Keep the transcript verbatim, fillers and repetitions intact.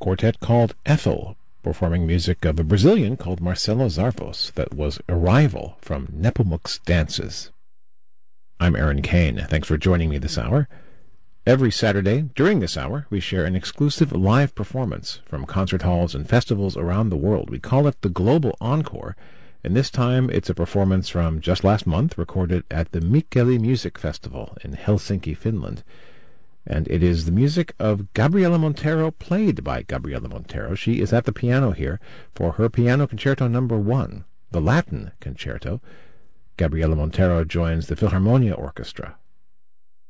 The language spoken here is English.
quartet called Ethel, performing music of a Brazilian called Marcelo Zarvos that was Arrival from Nepomuk's Dances. I'm Aaron Kane. Thanks for joining me this hour. Every Saturday, during this hour, we share an exclusive live performance from concert halls and festivals around the world. We call it the Global Encore, and this time it's a performance from just last month, recorded at the Mikkeli Music Festival in Helsinki, Finland. And it is the music of Gabriela Montero, played by Gabriela Montero. She is at the piano here for her Piano Concerto Number One, the Latin Concerto. Gabriela Montero joins the Philharmonia Orchestra